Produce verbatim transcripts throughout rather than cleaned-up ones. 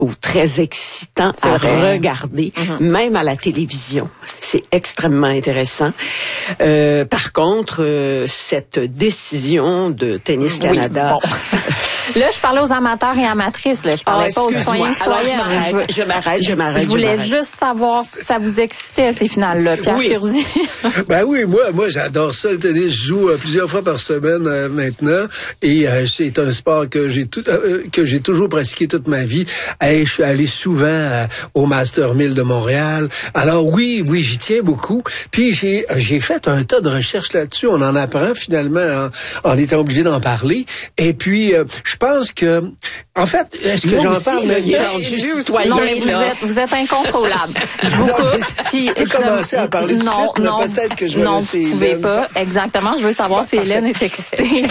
ou très excitant à vrai. regarder, Mm-hmm. même à la télévision. C'est extrêmement intéressant. Euh, par contre, euh, cette décision de Tennis Canada... Oui, bon. Là, je parlais aux amateurs et amatrices. Là. Je parlais Ah, pas aux citoyens Alors, je citoyennes. m'arrête, je m'arrête, je m'arrête. Je voulais je m'arrête. juste savoir si ça vous excitait, ces finales-là, Pierre Oui. Curzi. Ben oui, moi, moi, j'adore ça, le tennis. Je joue euh, plusieurs fois par semaine euh, maintenant, et euh, c'est un sport que j'ai tout, euh, que j'ai toujours pratiqué toute ma vie. Et je suis allé souvent euh, au Master mille de Montréal. Alors oui, oui, j'y tiens beaucoup. Puis j'ai, j'ai fait un tas de recherches là-dessus. On en apprend finalement en, en étant obligé d'en parler. Et puis, euh, je pense que, en fait, est-ce que Moi j'en aussi, parle? là, il est Ben, rendu lui aussi. citoyen, Non, mais vous là. êtes, vous êtes incontrôlable. Je vous Non, coupe. mais Puis je peux je- commencer à parler de non, suite, mais non, peut-être que je vais non, laisser vous pouvez Hélène. pas. Exactement. Je veux savoir si Hélène est excitée.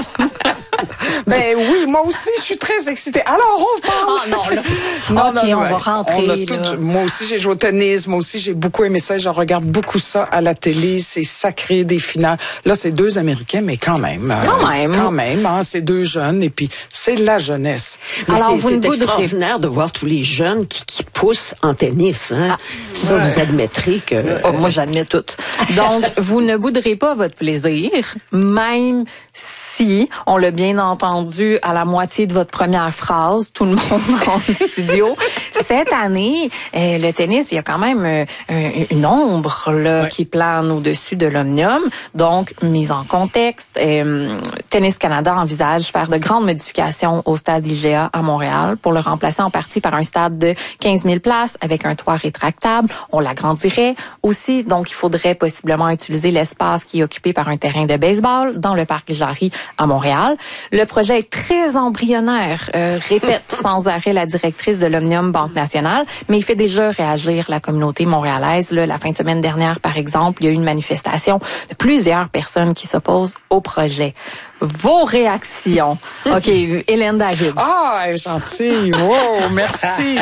Ben oui, moi aussi, je suis très excitée. Alors, on parle. Ah non, là. Non, OK, non, non, on va ouais. rentrer, On a là. tout- moi aussi, j'ai joué au tennis. Moi aussi, j'ai beaucoup aimé ça. Je regarde beaucoup ça à la télé. C'est sacré, des finales. Là, c'est deux Américains, mais quand même. euh, Quand même. Quand même, hein, c'est deux jeunes. Et puis, c'est la jeunesse. Mais Alors, c'est, vous c'est ne voudrez- extraordinaire de voir tous les jeunes qui, qui poussent en tennis. Hein? Ça, Ouais. vous admettrez que... Oh, moi, j'admets tout. Donc, vous ne bouderez pas votre plaisir, même si, on l'a bien entendu à la moitié de votre première phrase, tout le monde dans le studio. Cette année, euh, le tennis, il y a quand même euh, un- une ombre là, Ouais. qui plane au-dessus de l'Omnium. Donc, mise en contexte, euh, Tennis Canada envisage faire de grandes modifications au stade I G A à Montréal pour le remplacer en partie par un stade de quinze mille places avec un toit rétractable. On l'agrandirait aussi. Donc, il faudrait possiblement utiliser l'espace qui est occupé par un terrain de baseball dans le parc Jarry à Montréal. Le projet est très embryonnaire, euh, répète sans arrêt la directrice de l'Omnium Banque Nationale, mais il fait déjà réagir la communauté montréalaise. Là, la fin de semaine dernière, par exemple, il y a eu une manifestation de plusieurs personnes qui s'opposent au projet. Vos réactions. OK, Hélène David. Ah, elle est gentille. Wow, merci.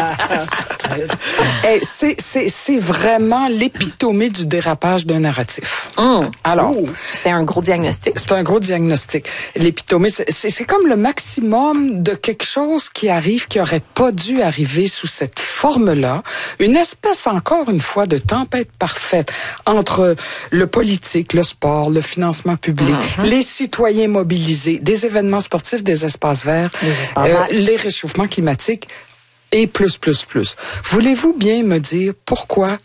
Eh, c'est, c'est, c'est vraiment l'épitomée du dérapage d'un narratif. Hum, Alors, c'est un gros diagnostic. c'est un gros diagnostic. L'épitomée, c'est, c'est, c'est comme le maximum de quelque chose qui arrive, qui aurait pas dû arriver sous cette forme-là. Une espèce, encore une fois, de tempête parfaite entre le politique, le sport, le financement public, les citoyens mobilisés, des événements sportifs, des espaces verts, Les espaces euh, verts. les réchauffements climatiques et plus, plus, plus. Voulez-vous bien me dire pourquoi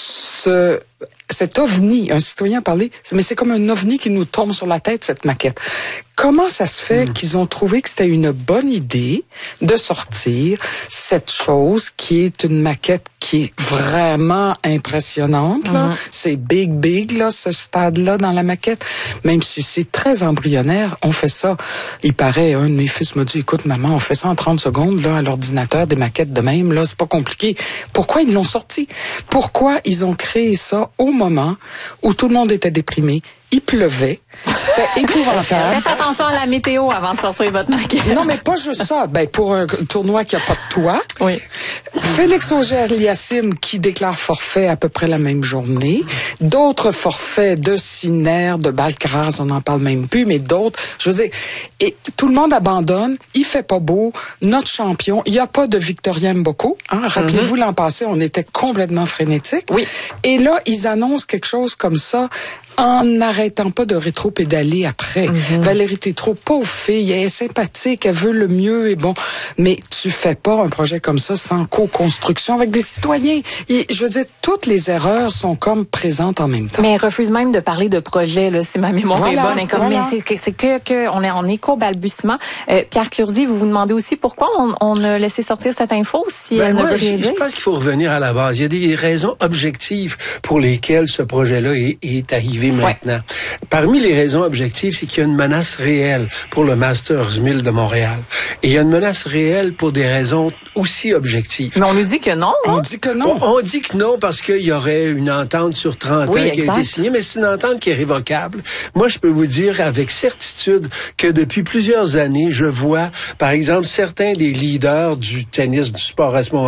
ce, cet ovni, un citoyen a parlé, mais c'est comme un ovni qui nous tombe sur la tête, cette maquette. Comment ça se fait mmh. qu'ils ont trouvé que c'était une bonne idée de sortir cette chose qui est une maquette qui est vraiment impressionnante, là. Mmh. C'est big, big, là, ce stade-là dans la maquette. Même si c'est très embryonnaire, on fait ça. Il paraît, un de mes fils m'a dit, écoute, maman, on fait ça en trente secondes, là, à l'ordinateur, des maquettes de même, là, c'est pas compliqué. Pourquoi ils l'ont sorti? Pourquoi ils ont créé ça au moment où tout le monde était déprimé? Il pleuvait. C'était épouvantable. Faites attention à la météo avant de sortir votre maquette. Non, mais pas juste ça. Ben, pour un tournoi qui a pas de toit. Oui. Félix Auger-Aliassime qui déclare forfait à peu près la même journée. D'autres forfaits de Sinner, de Balcaraz, on n'en parle même plus, mais d'autres. Je veux dire, et tout le monde abandonne. Il fait pas beau. Notre champion. Il n'y a pas de Victoria Mboko. Hein? Rappelez-vous, mm-hmm. l'an passé, on était complètement frénétique. Oui. Et là, ils annoncent quelque chose comme ça en n'arrêtant pas de rétro-pédaler après. Mm-hmm. Valérie Tétrault, pauvre fille, elle est sympathique, elle veut le mieux et bon, mais tu fais pas un projet comme ça sans co-construction avec des citoyens. Et, je veux dire, toutes les erreurs sont comme présentes en même temps. Mais elle refuse même de parler de projet, là, si ma mémoire voilà, est bonne. Elle, comme, voilà. Mais c'est, c'est que, que on est en éco-balbutiement. Euh, Pierre Curzi, vous vous demandez aussi pourquoi on, on a laissé sortir cette info si ben elle moi, ne veut rien je, dire? Je pense qu'il faut revenir à la base. Il y a des raisons objectives pour lesquelles ce projet-là est, est arrivé maintenant. Ouais. Parmi les raisons objectives, c'est qu'il y a une menace réelle pour le Masters mille de Montréal. Et il y a une menace réelle pour des raisons aussi objectives. Mais on nous dit que non. On hein? dit que non. On, on dit que non parce qu'il y aurait une entente sur trente oui, ans qui exact. a été signée, mais c'est une entente qui est révocable. Moi, je peux vous dire avec certitude que depuis plusieurs années, je vois, par exemple, certains des leaders du tennis, du sport à ce moment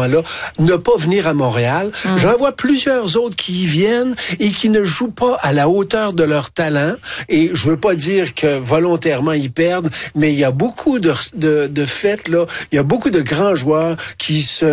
moment-là, ne pas venir à Montréal. Mmh. J'en vois plusieurs autres qui y viennent et qui ne jouent pas à la hauteur de leur talent. Et je veux pas dire que volontairement ils perdent, mais il y a beaucoup de, de, de faits, là. Il y a beaucoup de grands joueurs qui se